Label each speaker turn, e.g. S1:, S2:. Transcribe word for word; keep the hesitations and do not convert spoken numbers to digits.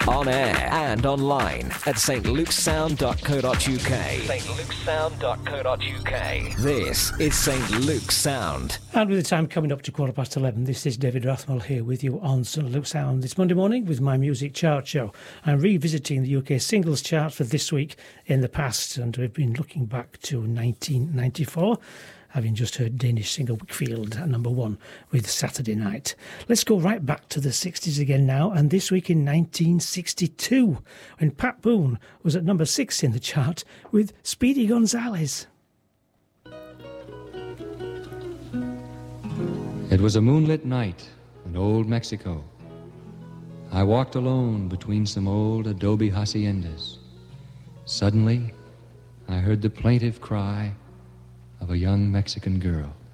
S1: on air and online at s t luke's sound dot co dot u k. s t luke's sound dot co dot u k. This is Saint Luke's Sound.
S2: And with the time coming up to quarter past eleven, this is David Rathmell here with you on Saint Luke's Sound. It's Monday morning with my music chart show. I'm revisiting the U K singles chart for this week in the past, and we've been looking back to nineteen ninety-four. Having just heard Danish singer Whitfield at number one with Saturday Night. Let's go right back to the sixties again now, and this week in nineteen sixty-two, when Pat Boone was at number six in the chart with Speedy Gonzales.
S3: It was a moonlit night in old Mexico. I walked alone between some old adobe haciendas. Suddenly, I heard the plaintive cry of a young Mexican girl.